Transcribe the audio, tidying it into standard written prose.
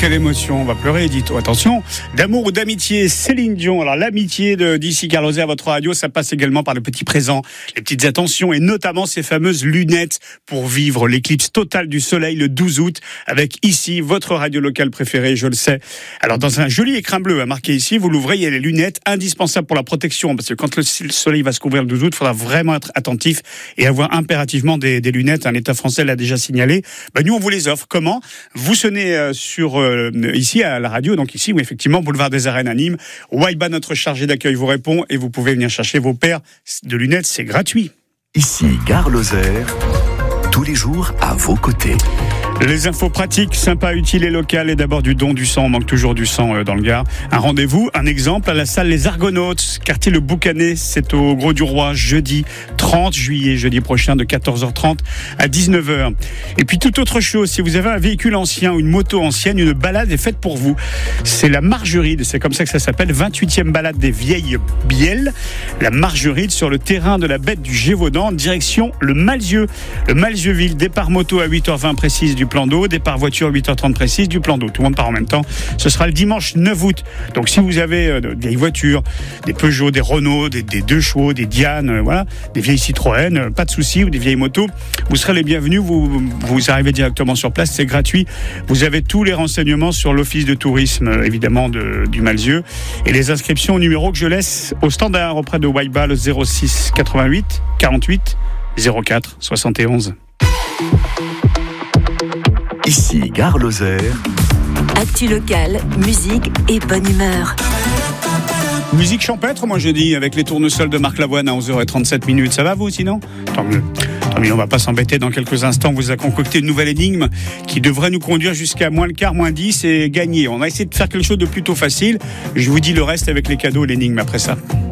quelle émotion, on va pleurer, Edith. Attention, d'amour ou d'amitié, Céline Dion. Alors l'amitié d'ici Carl Oser à votre radio, ça passe également par les petits présents, les petites attentions et notamment ces fameuses lunettes pour vivre l'éclipse totale du soleil le 12 août avec ici votre radio locale préférée, je le sais. Alors dans un joli écrin bleu marqué ici, vous l'ouvrez, il y a les lunettes indispensables pour la protection parce que quand le soleil va se couvrir le 12 août, il faudra vraiment être attentif et avoir impérativement des lunettes. L'État français l'a déjà signalé. Nous on vous les offre. Comment ? Vous sonnez ici à la radio, donc ici, où effectivement, boulevard des Arènes à Nîmes. Waiba, notre chargé d'accueil, vous répond et vous pouvez venir chercher vos paires de lunettes, c'est gratuit. Ici, Gare Lozère, tous les jours à vos côtés. Les infos pratiques, sympas, utiles et locales. Et d'abord du don du sang, on manque toujours du sang dans le Gard. Un rendez-vous, un exemple à la salle Les Argonautes, quartier Le Boucanet, c'est au Gros du Roi, jeudi 30 juillet, jeudi prochain de 14h30 à 19h. Et puis toute autre chose, si vous avez un véhicule ancien ou une moto ancienne, une balade est faite pour vous. C'est la Margeride, c'est comme ça que ça s'appelle, 28e balade des vieilles bielles. La Margeride sur le terrain de la bête du Gévaudan, direction le Malzieu. Le Malzieu-Ville, départ moto à 8h20 précise du plan d'eau, départ voiture 8h30 précise du plan d'eau. Tout le monde part en même temps. Ce sera le dimanche 9 août. Donc si vous avez des vieilles voitures, des Peugeot, des Renault, des 2 chevaux, des Diane, voilà, des vieilles Citroën, pas de soucis, ou des vieilles motos, vous serez les bienvenus. Vous arrivez directement sur place, c'est gratuit. Vous avez tous les renseignements sur l'office de tourisme, évidemment, du Malzieu. Et les inscriptions au numéro que je laisse au standard auprès de Waiba, le 06 88 48 04 71. Ici, Gare Lozère. Actu locale, musique et bonne humeur. Musique champêtre, moi je dis, avec les tournesols de Marc Lavoine à 11h37. Ça va vous sinon ? Tant mieux. On va pas s'embêter. Dans quelques instants, on vous a concocté une nouvelle énigme qui devrait nous conduire jusqu'à moins le quart, moins 10 et gagner. On va essayer de faire quelque chose de plutôt facile. Je vous dis le reste avec les cadeaux et l'énigme après ça.